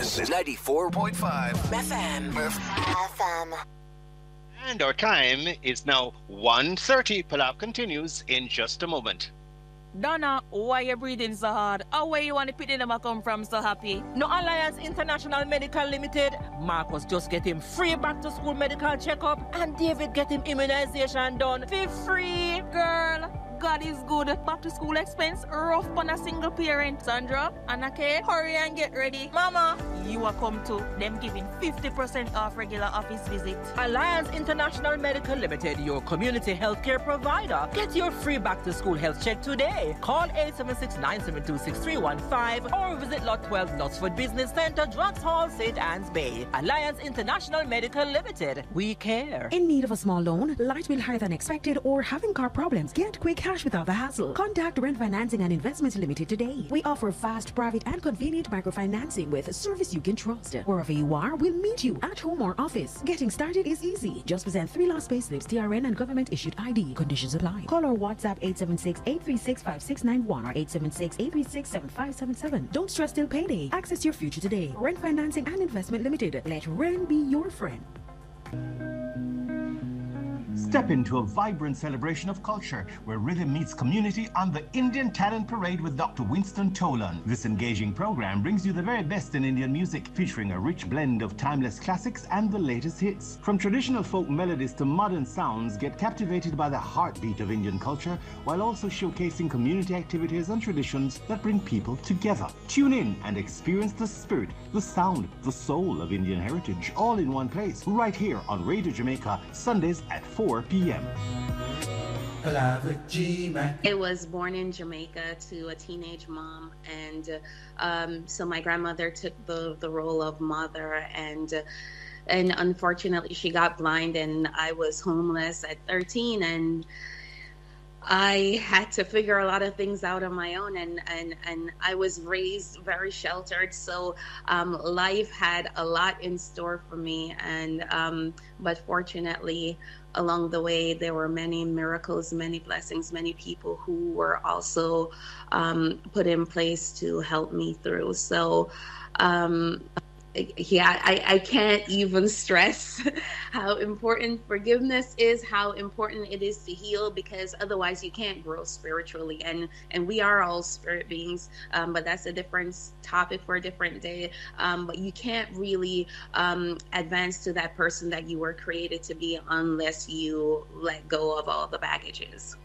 This is 94.5 FM. And our time is now 1:30. Palap continues in just a moment. Donna, why you breathing so hard? How where you want to put them come from so happy? No Alliance International Medical Limited. Marcus just get him free back to school medical checkup, and David get him immunization done for free. Girl, God is good. Back to school expense rough on a single parent. Sandra, Anake, hurry and get ready. Mama, you are come to them giving 50% off regular office visit. Alliance International Medical Limited, your community healthcare provider. Get your free back to school health check today. Call 876-972-6315 or visit Lot 12 Knutsford Business Center, Drugs Hall, St. Anne's Bay. Alliance International Medical Limited. We care. In need of a small loan, light bill higher than expected, or having car problems? Get quick cash without the hassle. Contact Rent Financing and Investments Limited today. We offer fast, private, and convenient microfinancing with a service you can trust. Wherever you are, we'll meet you at home or office. Getting started is easy. Just present 3 last pay slips, TRN, and government-issued ID. Conditions apply. Call or WhatsApp 876-836-5691 or 876-836-7577. Don't stress till payday. Access your future today. Rent Financing and Investment Limited. Let Ren be your friend. Step into a vibrant celebration of culture where rhythm meets community on the Indian Talent Parade with Dr. Winston Tolan. This engaging program brings you the very best in Indian music, featuring a rich blend of timeless classics and the latest hits. From traditional folk melodies to modern sounds, get captivated by the heartbeat of Indian culture while also showcasing community activities and traditions that bring people together. Tune in and experience the spirit, the sound, the soul of Indian heritage all in one place, right here on Radio Jamaica, Sundays at 4 p.m. I was born in Jamaica to a teenage mom, and so my grandmother took the role of mother, and unfortunately she got blind, and I was homeless at 13, and I had to figure a lot of things out on my own, and I was raised very sheltered, so life had a lot in store for me, and but fortunately along the way there were many miracles, many blessings, many people who were also put in place to help me through. So I can't even stress how important forgiveness is, how important it is to heal, because otherwise you can't grow spiritually, and we are all spirit beings, but that's a different topic for a different day. But you can't really advance to that person that you were created to be unless you let go of all the baggages.